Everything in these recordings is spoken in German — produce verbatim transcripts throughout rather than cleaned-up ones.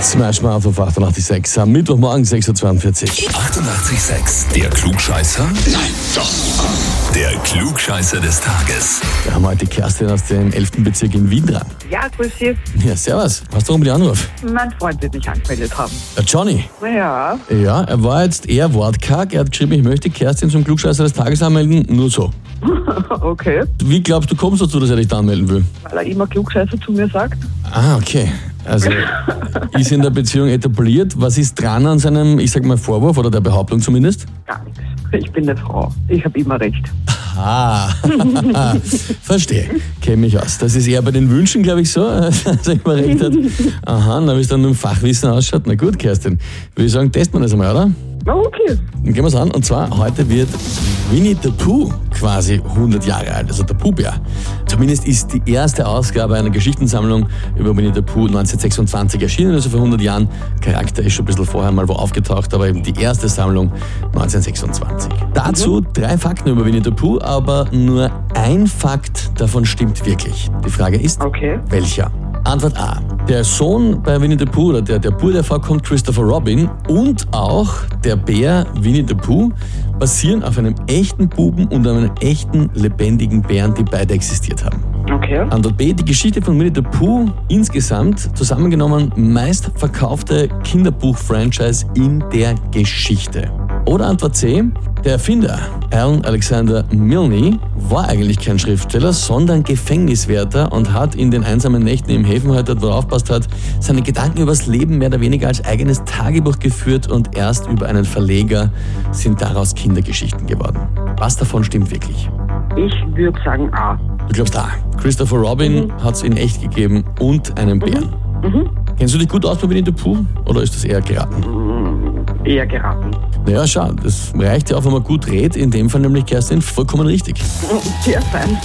Smash Mouth auf achtundachtzig Komma sechs am Mittwochmorgen sechs Uhr zweiundvierzig. achtundachtzig Komma sechs. Der Klugscheißer? Nein, doch. Der Klugscheißer des Tages. Wir haben heute Kerstin aus dem elften Bezirk in Wien dran. Ja, grüß Sie. Ja, servus. Was darum den Anruf? Mein Freund wird mich angemeldet haben. Der Johnny. Ja, Ja, er war jetzt eher wortkarg. Er hat geschrieben, ich möchte Kerstin zum Klugscheißer des Tages anmelden. Nur so. okay. Wie glaubst du, kommst du dazu, dass er dich da anmelden will? Weil er immer Klugscheißer zu mir sagt. Ah, okay. Also ist in der Beziehung etabliert. Was ist dran an seinem, ich sag mal, Vorwurf oder der Behauptung zumindest? Gar nichts. Ich bin eine Frau. Ich habe immer recht. Ah, verstehe. Kenne mich aus. Das ist eher bei den Wünschen, glaube ich, so, dass er immer recht hat. Aha, na, wie es dann mit dem Fachwissen ausschaut. Na gut, Kerstin. Würde ich sagen, testen wir das einmal, oder? Na, okay. Dann gehen wir es an. Und zwar, heute wird Winnie the Pooh quasi hundert Jahre alt, also der Pooh-Bär. Zumindest ist die erste Ausgabe einer Geschichtensammlung über Winnie the Pooh neunzehnhundertsechsundzwanzig erschienen, also vor hundert Jahren. Charakter ist schon ein bisschen vorher mal wo aufgetaucht, aber eben die erste Sammlung neunzehnhundertsechsundzwanzig. Dazu drei Fakten über Winnie the Pooh, aber nur ein Fakt davon stimmt wirklich. Die Frage ist, Okay. welcher? Antwort A. Der Sohn bei Winnie the Pooh, oder der, der Bur, der vorkommt, Christopher Robin, und auch der Bär Winnie the Pooh basieren auf einem echten Buben und einem echten lebendigen Bären, die beide existiert haben. Okay. Antwort B. Die Geschichte von Winnie the Pooh insgesamt zusammengenommen meistverkaufte Kinderbuch-Franchise in der Geschichte. Oder Antwort C. Der Erfinder, Alan Alexander Milne, war eigentlich kein Schriftsteller, sondern Gefängniswärter und hat in den einsamen Nächten im Häfenhäuser, wo er aufpasst hat, seine Gedanken übers Leben mehr oder weniger als eigenes Tagebuch geführt und erst über einen Verleger sind daraus Kindergeschichten geworden. Was davon stimmt wirklich? Ich würde sagen A. Du glaubst A. Christopher Robin Mhm. hat es in echt gegeben und einen Bären. Mhm. Kennst du dich gut aus bei Winnie the Pooh oder ist das eher geraten? Eher geraten. Naja, schau, das reicht ja auch, wenn man gut redet. In dem Fall nämlich, Kerstin, vollkommen richtig. Sehr fein.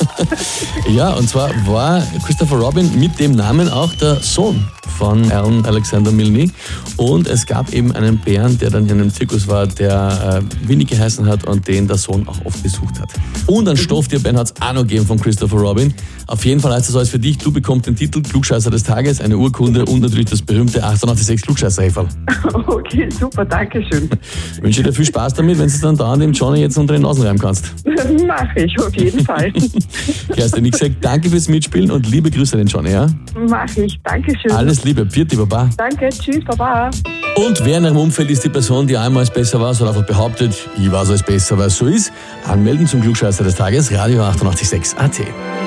Ja, und zwar war Christopher Robin mit dem Namen auch der Sohn von Alan Alexander Milne. Und es gab eben einen Bären, der dann in einem Zirkus war, der äh, Winnie geheißen hat und den der Sohn auch oft besucht hat. Und ein Stofftierbein hat es auch noch gegeben von Christopher Robin. Auf jeden Fall heißt das alles für dich. Du bekommst den Titel Klugscheißer des Tages, eine Urkunde und natürlich das berühmte achtundachtzig Komma sechs Klugscheißer-Häferl. Okay, super, danke schön. Ich wünsche dir viel Spaß damit, wenn du es dann da an dem Johnny jetzt unter den Nasen reiben kannst. Mache ich, auf jeden Fall. Kerstin, ich sage danke fürs Mitspielen und liebe Grüße an den Johnny, ja? Mache ich, danke schön. Alles Liebe, Pfiat, Baba. Danke, tschüss, Baba. Und wer in eurem Umfeld ist die Person, die einmal als besser war, oder einfach behauptet, ich war so als besser, weil es so ist, anmelden zum Klugscheißer des Tages, Radio achtundachtzig Komma sechs A T.